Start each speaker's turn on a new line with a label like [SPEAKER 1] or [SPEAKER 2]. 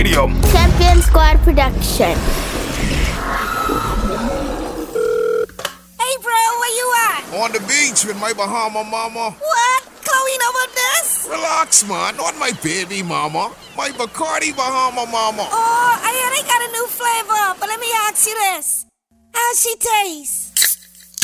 [SPEAKER 1] Radio.
[SPEAKER 2] Champion Squad production.
[SPEAKER 3] Hey bro, where you at?
[SPEAKER 1] On the beach with my Bahama mama.
[SPEAKER 3] What? Chloe know about this?
[SPEAKER 1] Relax, man. Not my baby mama. My Bacardi Bahama mama.
[SPEAKER 3] Oh, I hear they got a new flavor, but let me ask you this. How's she taste?